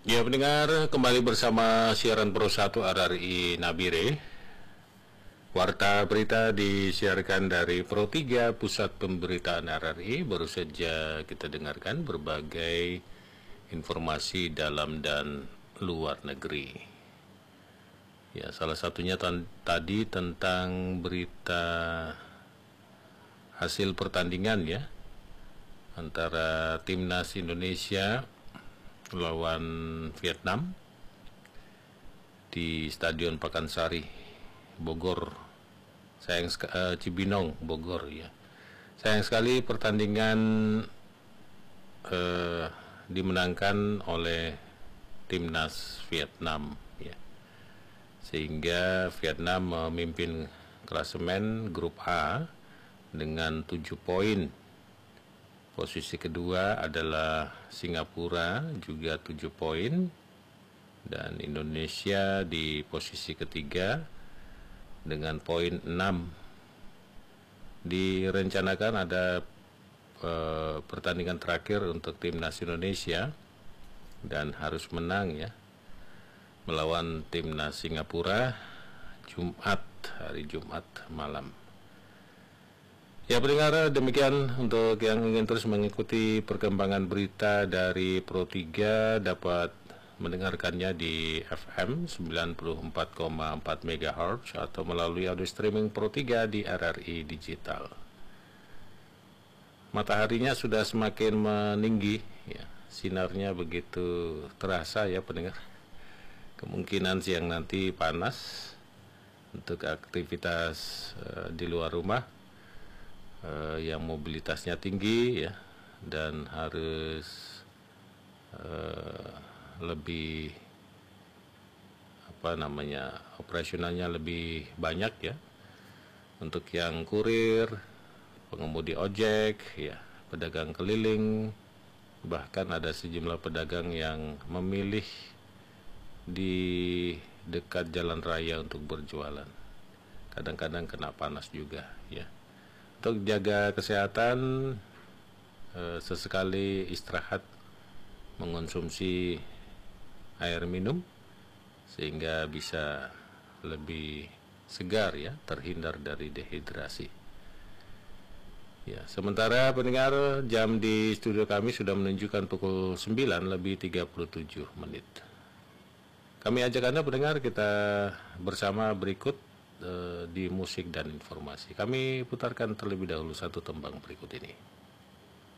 Ya pendengar, kembali bersama siaran Pro 1 RRI Nabire. Warta berita disiarkan dari Pro 3 Pusat Pemberitaan RRI. Baru saja kita dengarkan berbagai informasi dalam dan luar negeri. Ya, salah satunya tadi tentang berita hasil pertandingan ya antara timnas Indonesia lawan Vietnam di Stadion Pakansari Bogor, Cibinong Bogor ya. Sayang sekali pertandingan dimenangkan oleh timnas Vietnam ya, sehingga Vietnam memimpin klasemen grup A dengan 7 poin. Posisi kedua adalah Singapura juga 7 poin, dan Indonesia di posisi ketiga dengan poin 6. Direncanakan ada pertandingan terakhir untuk timnas Indonesia dan harus menang ya, melawan timnas Singapura hari Jumat malam. Ya pendengar, demikian untuk yang ingin terus mengikuti perkembangan berita dari Pro 3 dapat mendengarkannya di FM 94,4 MHz atau melalui audio streaming Pro 3 di RRI Digital. Mataharinya sudah semakin meninggi ya, sinarnya begitu terasa ya pendengar. Kemungkinan siang nanti panas untuk aktivitas di luar rumah yang mobilitasnya tinggi ya, dan harus lebih operasionalnya lebih banyak ya, untuk yang kurir, pengemudi ojek ya, pedagang keliling, bahkan ada sejumlah pedagang yang memilih di dekat jalan raya untuk berjualan. Kadang-kadang kena panas juga ya. Untuk jaga kesehatan, sesekali istirahat, mengonsumsi air minum sehingga bisa lebih segar ya, terhindar dari dehidrasi. Ya, sementara pendengar, jam di studio kami sudah menunjukkan pukul 9:37. Kami ajak Anda pendengar, kita bersama berikut di musik dan informasi. Kami putarkan terlebih dahulu satu tembang berikut ini.